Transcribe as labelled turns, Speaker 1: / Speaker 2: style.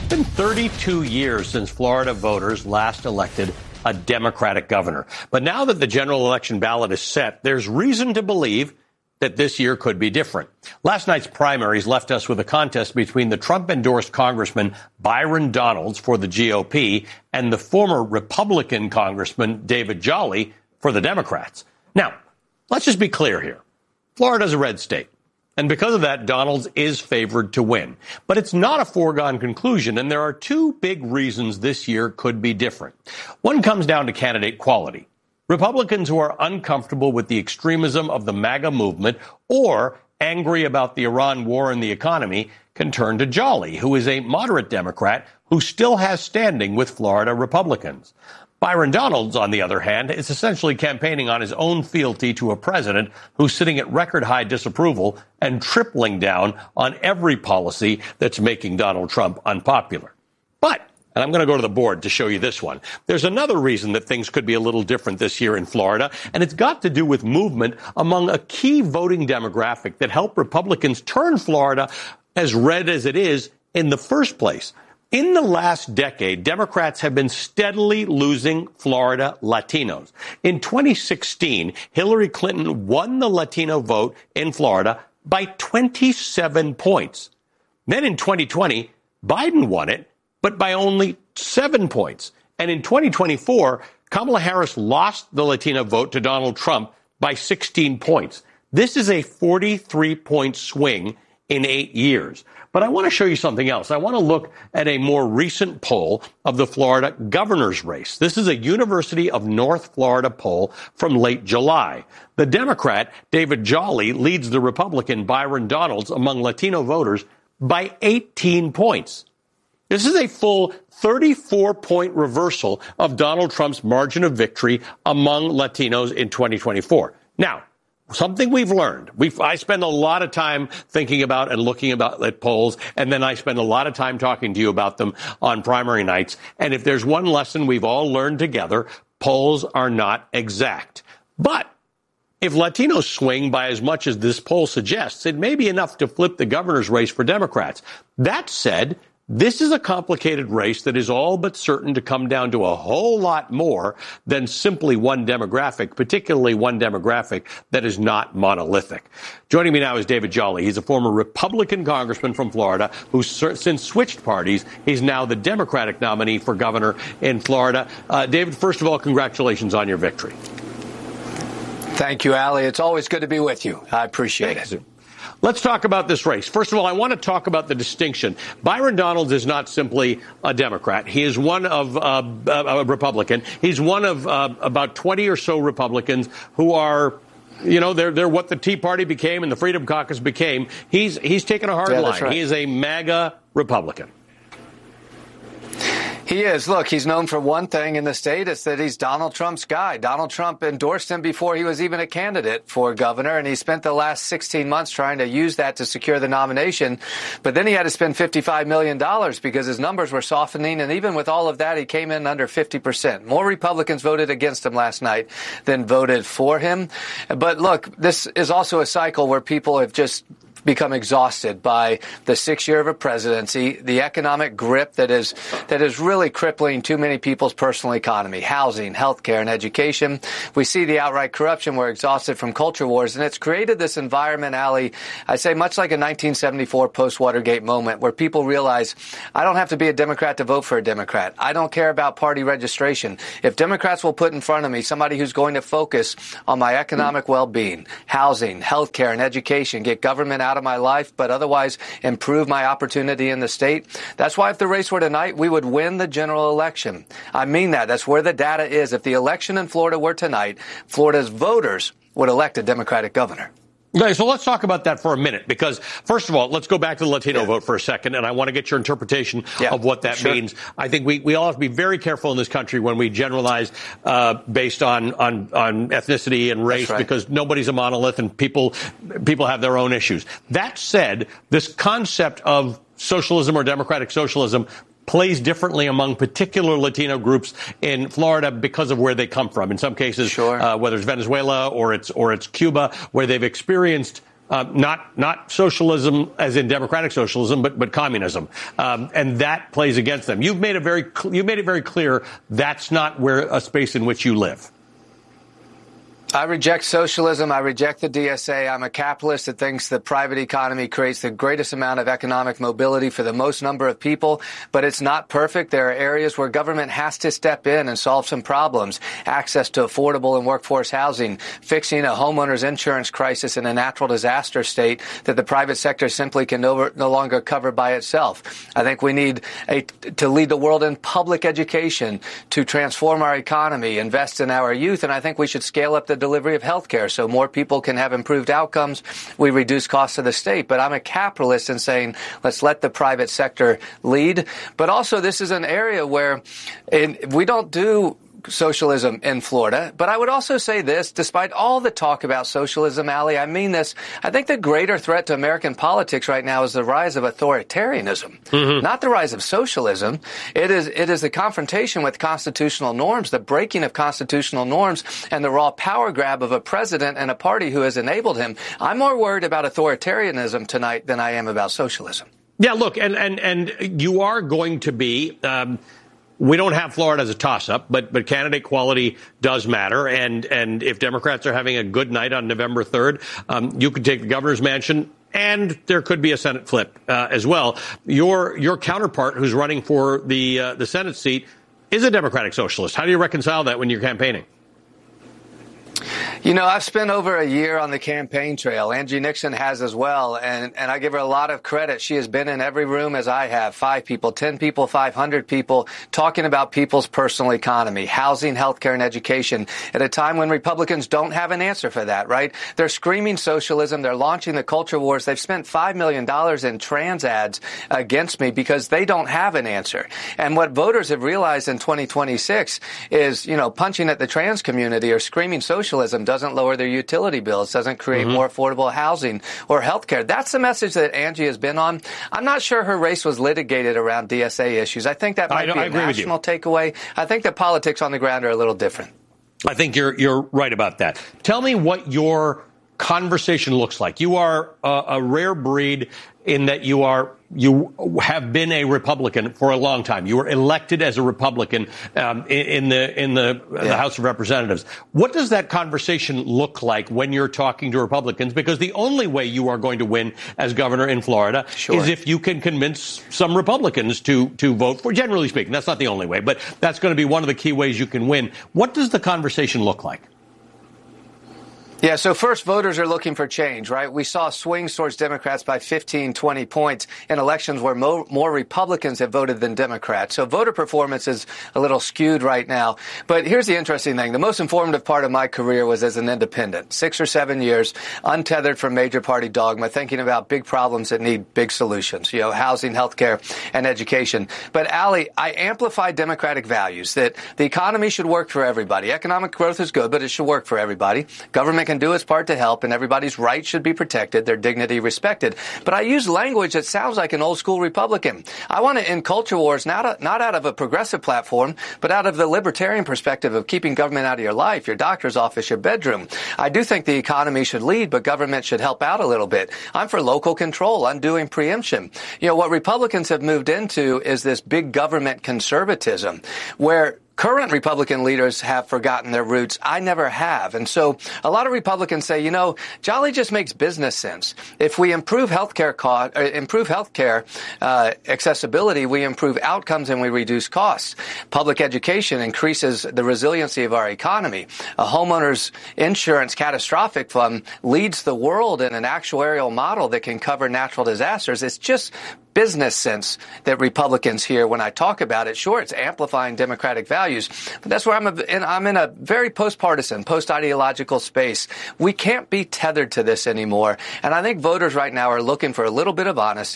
Speaker 1: been 32 years since Florida voters last elected a Democratic governor. But now that the general election ballot is set, there's reason to believe that this year could be different. Last night's primaries left us with a contest between the Trump-endorsed Congressman Byron Donalds for the GOP and the former Republican Congressman David Jolly for the Democrats. Now, let's just be clear here. Florida's a red state. And because of that, Donalds is favored to win. But it's not a foregone conclusion, and there are two big reasons this year could be different. One comes down to candidate quality. Republicans who are uncomfortable with the extremism of the MAGA movement or angry about the Iran war and the economy can turn to Jolly, who is a moderate Democrat who still has standing with Florida Republicans. Byron Donalds, on the other hand, is essentially campaigning on his own fealty to a president who's sitting at record-high disapproval and tripling down on every policy that's making Donald Trump unpopular. But, and I'm going to go to the board to show you this one, there's another reason that things could be a little different this year in Florida, and it's got to do with movement among a key voting demographic that helped Republicans turn Florida as red as it is in the first place. In the last decade, Democrats have been steadily losing Florida Latinos. In 2016, Hillary Clinton won the Latino vote in Florida by 27 points. Then in 2020, Biden won it, but by only 7 points. And in 2024, Kamala Harris lost the Latino vote to Donald Trump by 16 points. This is a 43-point swing in 8 years. But I want to show you something else. I want to look at a more recent poll of the Florida governor's race. This is a University of North Florida poll from late July. The Democrat, David Jolly, leads the Republican, Byron Donalds, among Latino voters by 18 points. This is a full 34-point reversal of Donald Trump's margin of victory among Latinos in 2024. Now, something we've learned. I spend a lot of time thinking about and looking at polls, and then I spend a lot of time talking to you about them on primary nights. And if there's one lesson we've all learned together, polls are not exact. But if Latinos swing by as much as this poll suggests, it may be enough to flip the governor's race for Democrats. That said, this is a complicated race that is all but certain to come down to a whole lot more than simply one demographic, particularly one demographic that is not monolithic. Joining me now is David Jolly. He's a former Republican congressman from Florida who since switched parties. He's now the Democratic nominee for governor in Florida. David, first of all, congratulations on your victory.
Speaker 2: Thank you, Ali. It's always good to be with you. I appreciate it.
Speaker 1: Let's talk about this race. First of all, I want to talk about the distinction. Byron Donalds is not simply a Democrat. He is one of a Republican. He's one of about 20 or so Republicans who are, you know, they're what the Tea Party became and the Freedom Caucus became. He's taken a hard line. Right. He is a MAGA Republican.
Speaker 2: He is. Look, he's known for one thing in the state. It's that he's Donald Trump's guy. Donald Trump endorsed him before he was even a candidate for governor, and he spent the last 16 months trying to use that to secure the nomination. But then he had to spend $55 million because his numbers were softening, and even with all of that, he came in under 50%. More Republicans voted against him last night than voted for him. But look, this is also a cycle where people have just become exhausted by the 6 year of a presidency, the economic grip that is really crippling too many people's personal economy, housing, healthcare, and education. We see the outright corruption. We're exhausted from culture wars, and it's created this environment, Ali, I say much like a 1974 post-Watergate moment where people realize I don't have to be a Democrat to vote for a Democrat. I don't care about party registration. If Democrats will put in front of me somebody who's going to focus on my economic well-being, housing, healthcare, and education, get government out of my life, but otherwise improve my opportunity in the state. That's why if the race were tonight, we would win the general election. I mean that. That's where the data is. If the election in Florida were tonight, Florida's voters would elect a Democratic governor.
Speaker 1: Okay, so let's talk about that for a minute, because first of all, let's go back to the Latino vote for a second, and I want to get your interpretation of what that means. I think we all have to be very careful in this country when we generalize based on ethnicity and race, because nobody's a monolith and people have their own issues. That said, this concept of socialism or democratic socialism plays differently among particular Latino groups in Florida because of where they come from. In some cases, whether it's Venezuela or it's Cuba, where they've experienced not socialism as in democratic socialism, but communism, and that plays against them. You made it very clear that's not a space in which you live.
Speaker 2: I reject socialism. I reject the DSA. I'm a capitalist that thinks the private economy creates the greatest amount of economic mobility for the most number of people, but it's not perfect. There are areas where government has to step in and solve some problems. Access to affordable and workforce housing, fixing a homeowner's insurance crisis in a natural disaster state that the private sector simply can no longer cover by itself. I think we need to lead the world in public education, to transform our economy, invest in our youth, and I think we should scale up the delivery of health care so more people can have improved outcomes. We reduce costs to the state. But I'm a capitalist in saying let's let the private sector lead. But also this is an area where we don't do socialism in Florida. But I would also say this, despite all the talk about socialism, Ali, I mean this, I think the greater threat to American politics right now is the rise of authoritarianism, not the rise of socialism. It is the confrontation with constitutional norms, the breaking of constitutional norms, and the raw power grab of a president and a party who has enabled him. I'm more worried about authoritarianism tonight than I am about socialism.
Speaker 1: Yeah, look, and you are going to be we don't have Florida as a toss-up, but candidate quality does matter. And if Democrats are having a good night on November 3rd, you could take the governor's mansion, and there could be a Senate flip as well. Your counterpart, who's running for the Senate seat, is a Democratic socialist. How do you reconcile that when you're campaigning?
Speaker 2: You know, I've spent over a year on the campaign trail. Angie Nixon has as well, and I give her a lot of credit. She has been in every room as I have, 5 people, 10 people, 500 people, talking about people's personal economy, housing, healthcare, and education at a time when Republicans don't have an answer for that, right? They're screaming socialism. They're launching the culture wars. They've spent $5 million in trans ads against me because they don't have an answer. And what voters have realized in 2026 is, punching at the trans community or screaming socialism doesn't lower their utility bills, doesn't create more affordable housing or health care. That's the message that Angie has been on. I'm not sure her race was litigated around DSA issues. I think that might be a national takeaway. I think the politics on the ground are a little different.
Speaker 1: I think you're right about that. Tell me what your conversation looks like. You are a rare breed in that you have been a Republican for a long time. You were elected as a Republican in the House of Representatives. What does that conversation look like when you're talking to Republicans? Because the only way you are going to win as governor in Florida is if you can convince some Republicans to vote for. Generally speaking, that's not the only way, but that's going to be one of the key ways you can win. What does the conversation look like?
Speaker 2: Yeah, so first, voters are looking for change, right? We saw swings towards Democrats by 15, 20 points in elections where more Republicans have voted than Democrats. So voter performance is a little skewed right now. But here's the interesting thing. The most informative part of my career was as an independent, 6 or 7 years, untethered from major party dogma, thinking about big problems that need big solutions, housing, healthcare, and education. But, Ali, I amplify Democratic values that the economy should work for everybody. Economic growth is good, but it should work for everybody. Government can do its part to help, and everybody's rights should be protected, their dignity respected. But I use language that sounds like an old school Republican. I want to end culture wars not out of a progressive platform, but out of the libertarian perspective of keeping government out of your life, your doctor's office, your bedroom. I do think the economy should lead, but government should help out a little bit. I'm for local control, undoing preemption. What Republicans have moved into is this big government conservatism, where current Republican leaders have forgotten their roots. I never have. And so a lot of Republicans say, Jolly just makes business sense. If we improve healthcare accessibility, we improve outcomes and we reduce costs. Public education increases the resiliency of our economy. A homeowner's insurance catastrophic fund leads the world in an actuarial model that can cover natural disasters. It's just business sense that Republicans hear when I talk about it. Sure, it's amplifying Democratic values, but that's where I'm in a very post-partisan, post-ideological space. We can't be tethered to this anymore, and I think voters right now are looking for a little bit of honesty.